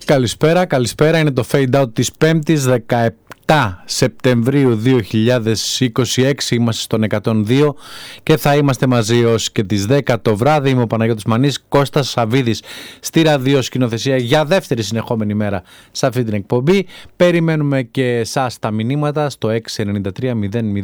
Καλησπέρα. Είναι το Fade Out της 5ης 17 Σεπτεμβρίου 2026. Είμαστε στον 102 και θα είμαστε μαζί ως και τις 10 το βράδυ. Είμαι ο Παναγιώτης Μανής, Κώστας Σαβίδης στη ραδιοσκηνοθεσία για δεύτερη συνεχόμενη μέρα σε αυτή την εκπομπή. Περιμένουμε και εσάς τα μηνύματα στο 693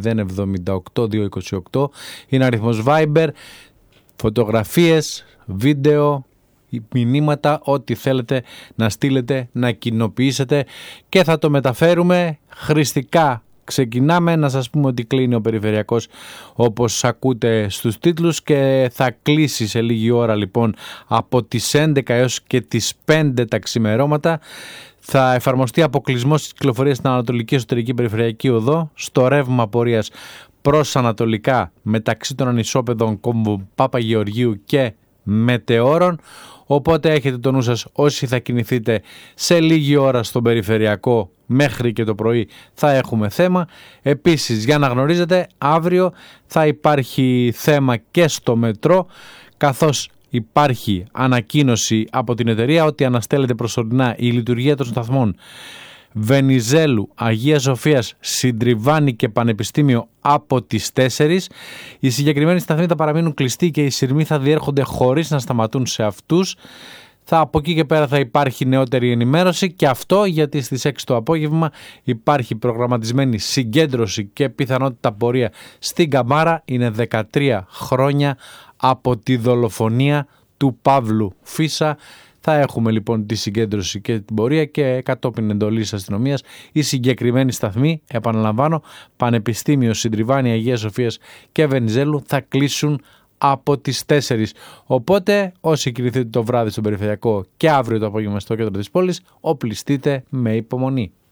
0078 228. Είναι αριθμός Viber, φωτογραφίες, βίντεο, μηνύματα, ό,τι θέλετε να στείλετε, να κοινοποιήσετε και θα το μεταφέρουμε χρηστικά. Ξεκινάμε να σας πούμε ότι κλείνει ο περιφερειακός όπως ακούτε στους τίτλους και θα κλείσει σε λίγη ώρα λοιπόν από τις 11 έως και τις 5 τα ξημερώματα. Θα εφαρμοστεί αποκλεισμός της κυκλοφορίας στην Ανατολική Εσωτερική Περιφερειακή Οδό στο ρεύμα πορείας προς ανατολικά μεταξύ των ανισόπεδων κόμβου Παπαγεωργίου και Μετεώρων. Οπότε έχετε το νου σας όσοι θα κινηθείτε σε λίγη ώρα στον περιφερειακό μέχρι και το πρωί θα έχουμε θέμα. Επίσης για να γνωρίζετε αύριο θα υπάρχει θέμα και στο μετρό, καθώς υπάρχει ανακοίνωση από την εταιρεία ότι αναστέλλεται προσωρινά η λειτουργία των σταθμών Βενιζέλου, Αγίας Σοφίας, Συντριβάνη και Πανεπιστήμιο από τις 4. Οι συγκεκριμένοι σταθμοί θα παραμείνουν κλειστοί και οι σειρμοί θα διέρχονται χωρίς να σταματούν σε αυτούς. Από εκεί και πέρα θα υπάρχει νεότερη ενημέρωση και αυτό γιατί στις 6 το απόγευμα υπάρχει προγραμματισμένη συγκέντρωση και πιθανότητα πορεία στην Καμάρα. Είναι 13 χρόνια από τη δολοφονία του Παύλου Φίσα. Θα έχουμε λοιπόν τη συγκέντρωση και την πορεία και κατόπιν εντολής αστυνομίας οι συγκεκριμένοι σταθμοί, επαναλαμβάνω, Πανεπιστήμιο, Συντριβάνη, Αγίας Σοφίας και Βενιζέλου θα κλείσουν από τις 4. Οπότε όσοι κινηθείτε το βράδυ στο περιφερειακό και αύριο το απόγευμα στο κέντρο της πόλης, οπλιστείτε με υπομονή.